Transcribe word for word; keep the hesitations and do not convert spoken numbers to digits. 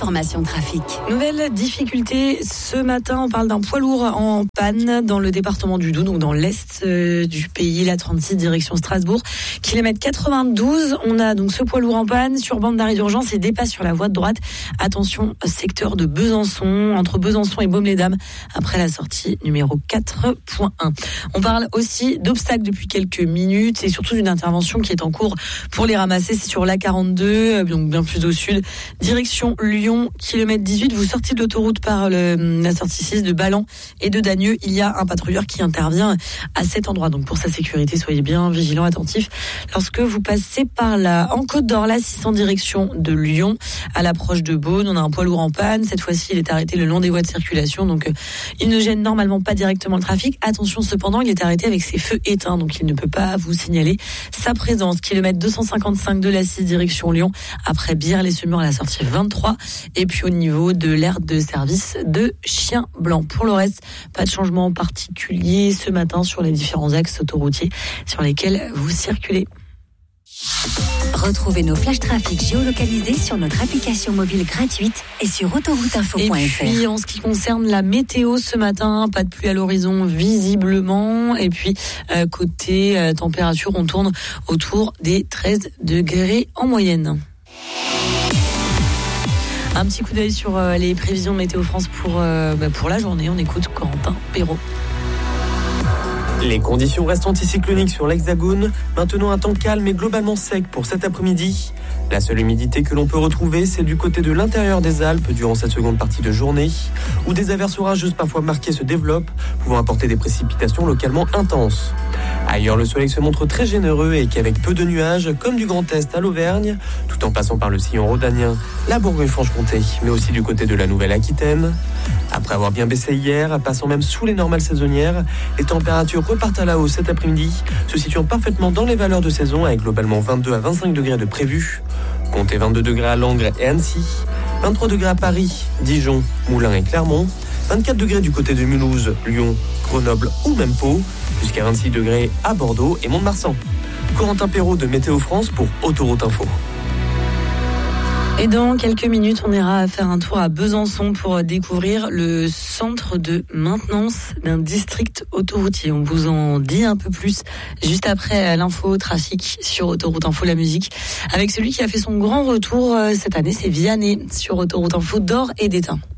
l'information trafic. Nouvelle difficulté ce matin, on parle d'un poids lourd en panne dans le département du Doubs, donc dans l'est euh, du pays, la trente-six direction Strasbourg, kilomètre quatre-vingt-douze. On a donc ce poids lourd en panne sur bande d'arrêt d'urgence et dépasse sur la voie de droite. Attention, secteur de Besançon, entre Besançon et Baume-les-Dames, après la sortie numéro quatre point un. On parle aussi d'obstacles depuis quelques minutes et surtout d'une intervention qui est en cours pour les ramasser. C'est sur l'A quarante-deux, donc bien plus au sud, direction Lyon, kilomètre dix-huit. Vous sortez de l'autoroute par le, la sortie six de Ballan et de Dagneux. Il y a un patrouilleur qui intervient à cet endroit. Donc pour sa sécurité, soyez bien vigilants, attentifs lorsque vous passez par là. En Côte d'Or, la six cents direction de Lyon, à l'approche de Beaune, on a un poids lourd en panne. Cette fois-ci, il est arrêté le long des voies de circulation, donc euh, il ne gêne normalement pas directement le trafic. Attention cependant, il est arrêté avec ses feux éteints, donc il ne peut pas vous signaler sa présence. Kilomètre deux cent cinquante-cinq de la six direction Lyon, après Bière-les-Semurs à la sortie vingt-trois, et puis au niveau de l'aire de service de Chien Blanc. Pour le reste, pas de changement particulier ce matin sur les différents axes autoroutiers sur lesquels vous circulez. Retrouvez nos flash trafic géolocalisés sur notre application mobile gratuite et sur autoroute info point f r. Et puis en ce qui concerne la météo ce matin, pas de pluie à l'horizon visiblement. Et puis euh, côté euh, température, on tourne autour des treize degrés en moyenne. Un petit coup d'œil sur euh, les prévisions de Météo France pour, euh, bah, pour la journée. On écoute Corentin Perrault. Les conditions restent anticycloniques sur l'Hexagone, maintenant un temps calme et globalement sec pour cet après-midi. La seule humidité que l'on peut retrouver, c'est du côté de l'intérieur des Alpes durant cette seconde partie de journée, où des averses orageuses parfois marquées se développent, pouvant apporter des précipitations localement intenses. Ailleurs, le soleil se montre très généreux et qu'avec peu de nuages, comme du Grand Est à l'Auvergne, tout en passant par le sillon rhodanien, la Bourgogne-Franche-Comté, mais aussi du côté de la Nouvelle-Aquitaine. Après avoir bien baissé hier, passant même sous les normales saisonnières, les températures repartent à la hausse cet après-midi, se situant parfaitement dans les valeurs de saison avec globalement vingt-deux à vingt-cinq degrés de prévus. Comptez vingt-deux degrés à Langres et Annecy, vingt-trois degrés à Paris, Dijon, Moulins et Clermont, vingt-quatre degrés du côté de Mulhouse, Lyon, Grenoble ou même Pau, jusqu'à vingt-six degrés à Bordeaux et Mont-de-Marsan. Corentin Perrault de Météo France pour Autoroute Info. Et dans quelques minutes, on ira faire un tour à Besançon pour découvrir le centre de maintenance d'un district autoroutier. On vous en dit un peu plus juste après l'info trafic sur Autoroute Info, la musique, avec celui qui a fait son grand retour cette année, c'est Vianney sur Autoroute Info d'Or et d'Étain.